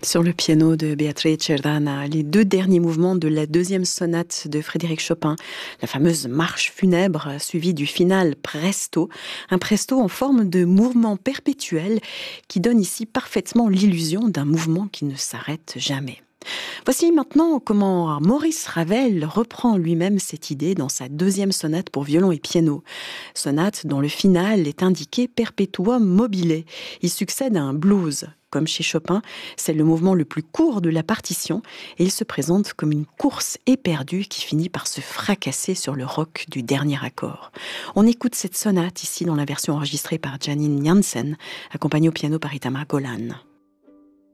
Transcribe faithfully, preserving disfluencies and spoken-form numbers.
Sur le piano de Beatrice Cerdana, les deux derniers mouvements de la deuxième sonate de Frédéric Chopin, la fameuse marche funèbre suivie du final presto, un presto en forme de mouvement perpétuel qui donne ici parfaitement l'illusion d'un mouvement qui ne s'arrête jamais. Voici maintenant comment Maurice Ravel reprend lui-même cette idée dans sa deuxième sonate pour violon et piano. Sonate dont le final est indiqué perpetuum mobile. Il succède à un blues. Comme chez Chopin, c'est le mouvement le plus court de la partition et il se présente comme une course éperdue qui finit par se fracasser sur le roc du dernier accord. On écoute cette sonate ici dans la version enregistrée par Janine Jansen, accompagnée au piano par Itamar Golan.